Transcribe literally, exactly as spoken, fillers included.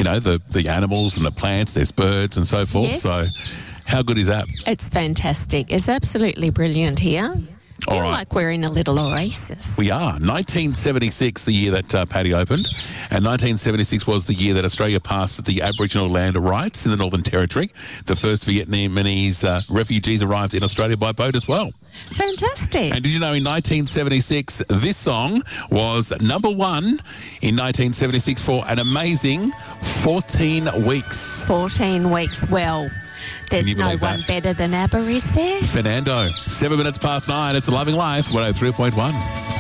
you know, the, the animals and the plants, there's birds and so forth. Yes. So how good is that? It's fantastic. It's absolutely brilliant here. All Feel right. like we're in a little oasis. We are. nineteen seventy-six, the year that uh, Paddy opened, and nineteen seventy-six was the year that Australia passed the Aboriginal land rights in the Northern Territory. The first Vietnamese uh, refugees arrived in Australia by boat as well. Fantastic. And did you know in nineteen seventy-six, this song was number one in nineteen seventy-six for an amazing fourteen weeks. fourteen weeks. Well, there's you no believe one that? better than ABBA, is there? Fernando, seven minutes past nine. It's a Loving Life, one oh three point one.